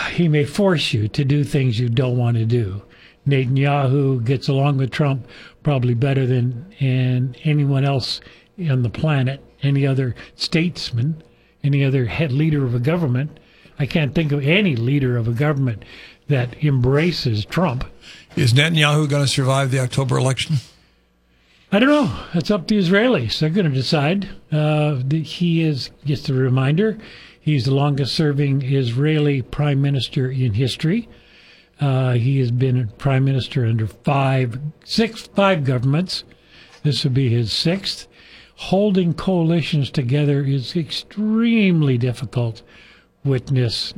he may force you to do things you don't want to do. Netanyahu gets along with Trump probably better than anyone else on the planet, any other statesman, any other head leader of a government. I can't think of any leader of a government that embraces Trump. Is Netanyahu going to survive the October election? I don't know. It's up to the Israelis. They're going to decide. He is, just a reminder, he's the longest-serving Israeli prime minister in history. He has been prime minister under five governments. This would be his sixth. Holding coalitions together is extremely difficult. Witness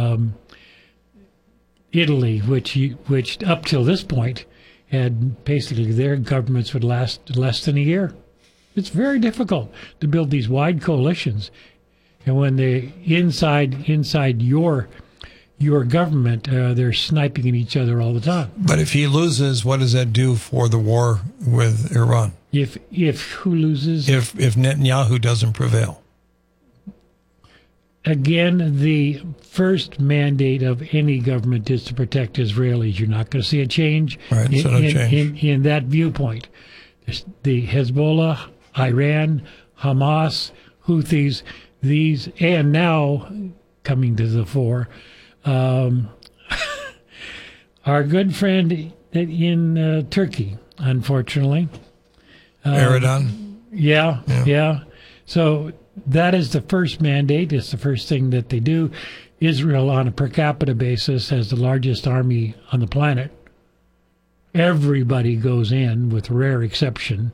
Italy, which up till this point had basically their governments would last less than a year. It's very difficult to build these wide coalitions, and when they inside your government, they're sniping at each other all the time. But if he loses, what does that do for the war with Iran? If who loses? If Netanyahu doesn't prevail. Again, the first mandate of any government is to protect Israelis. You're not going to see a change, in that viewpoint. The Hezbollah, Iran, Hamas, Houthis, these, and now coming to the fore, our good friend in Turkey, unfortunately. Erdogan? Yeah. So that is the first mandate. It's the first thing that they do. Israel, on a per capita basis, has the largest army on the planet. Everybody goes in, with rare exception.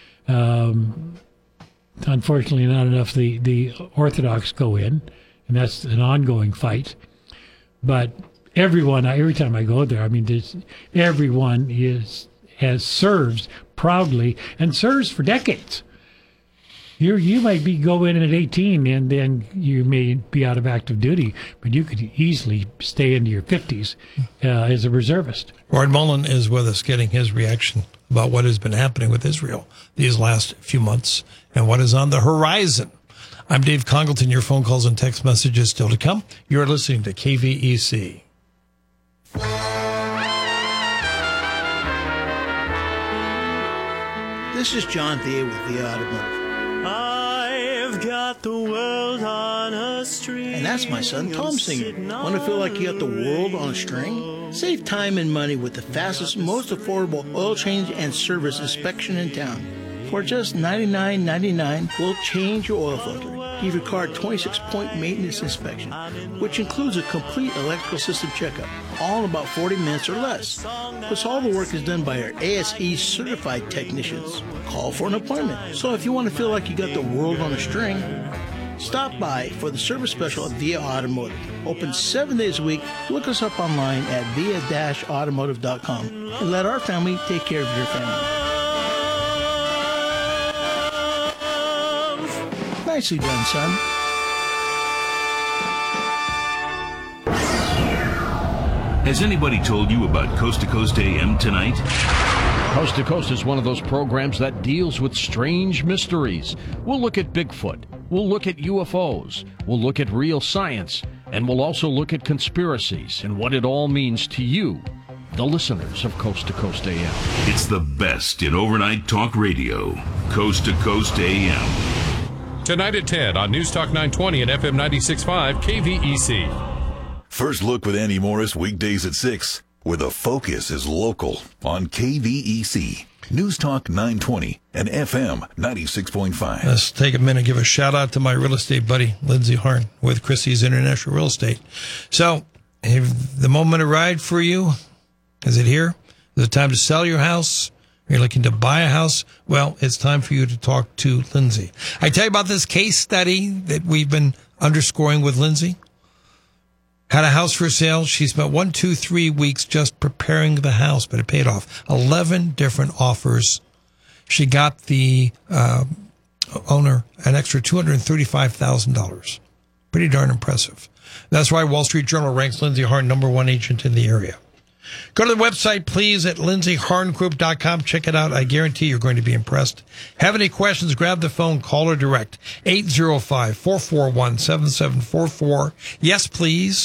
Unfortunately, not enough the Orthodox go in, and that's an ongoing fight. But everyone, every time I go there, I mean, everyone serves proudly and serves for decades. You might be going in at 18, and then you may be out of active duty, but you could easily stay into your 50s as a reservist. Ward Mullen is with us, getting his reaction about what has been happening with Israel these last few months and what is on the horizon. I'm Dave Congleton. Your phone calls and text messages still to come. You're listening to KVEC. This is John Thea with Thea Automotive. I've got the world on a string. And that's my son Tom singing. Want to feel like you got the world on a string? Save time and money with the fastest, most affordable oil change and service inspection in town. For just $99.99, we'll change your oil filter, give your car a 26-point maintenance inspection, which includes a complete electrical system checkup, all in about 40 minutes or less. Plus, all the work is done by our ASE certified technicians. Call for an appointment. So if you want to feel like you got the world on a string, stop by for the service special at Via Automotive. Open 7 days a week. Look us up online at via-automotive.com and let our family take care of your family. Nicely done, son. Has anybody told you about Coast to Coast AM tonight? Coast to Coast is one of those programs that deals with strange mysteries. We'll look at Bigfoot. We'll look at UFOs. We'll look at real science. And we'll also look at conspiracies and what it all means to you, the listeners of Coast to Coast AM. It's the best in overnight talk radio. Coast to Coast AM. Tonight at 10 on News Talk 920 and FM 96.5 KVEC. First Look with Andy Morris, weekdays at 6, where the focus is local on KVEC. News Talk 920 and FM 96.5. Let's take a minute and give a shout out to my real estate buddy, Lindsay Harn, with Christie's International Real Estate. So, if the moment arrived for you, is it here? Is it time to sell your house? You're looking to buy a house? Well, it's time for you to talk to Lindsay. I tell you about this case study that we've been underscoring with Lindsay. Had a house for sale. She spent 3 weeks just preparing the house, but it paid off. 11 different offers. She got the owner an extra $235,000. Pretty darn impressive. That's why Wall Street Journal ranks Lindsay Harn #1 agent in the area. Go to the website, please, at lindsayharngroup.com. Check it out. I guarantee you're going to be impressed. Have any questions, grab the phone, call her direct. 805-441-7744. Yes, please.